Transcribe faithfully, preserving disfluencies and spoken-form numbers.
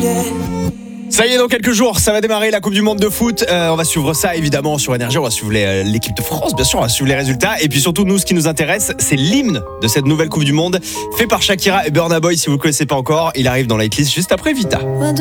Ça y est, dans quelques jours, ça va démarrer la Coupe du Monde de foot. Euh, on va suivre ça évidemment sur Énergie. On va suivre les, euh, l'équipe de France, bien sûr. On va suivre les résultats. Et puis surtout, nous, ce qui nous intéresse, c'est l'hymne de cette nouvelle Coupe du Monde, fait par Shakira et Burna Boy. Si vous ne le connaissez pas encore, il arrive dans la hitlist juste après Vita.